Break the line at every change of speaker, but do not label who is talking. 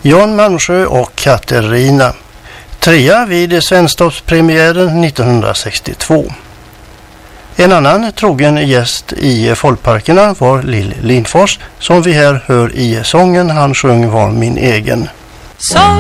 Jan Malmsjö och Katarina. 3 vid Svensktoppspremiären 1962. En annan trogen gäst i folkparkerna var Lill Lindfors, som vi här hör i sången han sjöng Var min egen.
Som